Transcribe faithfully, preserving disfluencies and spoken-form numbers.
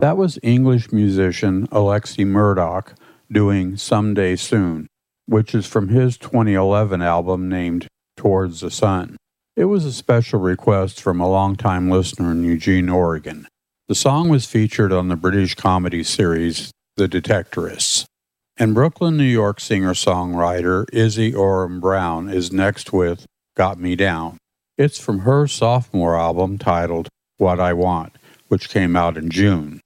That was English musician Alexi Murdoch doing Someday Soon, which is from his twenty eleven album named Towards the Sun. It was a special request from a longtime listener in Eugene, Oregon. The song was featured on the British comedy series The Detectorists. And Brooklyn, New York singer-songwriter Izzy Oram Brown is next with Got Me Down. It's from her sophomore album titled What I Want, which came out in June.